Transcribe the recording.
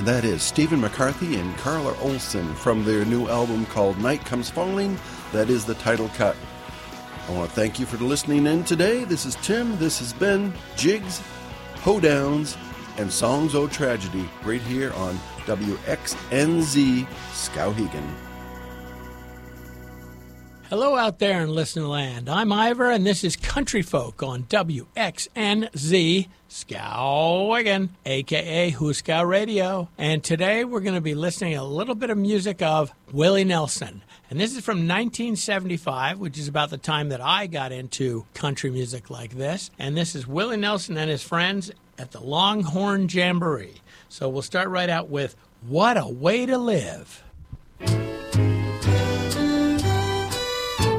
And that is Stephen McCarthy and Carla Olson from their new album called Night Comes Falling. That is the title cut. I want to thank you for listening in today. This is Tim. This has been Jigs, Hoedowns, and Songs O' Tragedy right here on WXNZ Skowhegan. Hello out there in listener land. I'm Ivor, and this is Country Folk on WXNZ Skowhegan, a.k.a. Huskow Radio. And today we're going to be listening to a little bit of music of Willie Nelson. And this is from 1975, which is about the time that I got into country music like this. And this is Willie Nelson and his friends at the Longhorn Jamboree. So we'll start right out with What a Way to Live.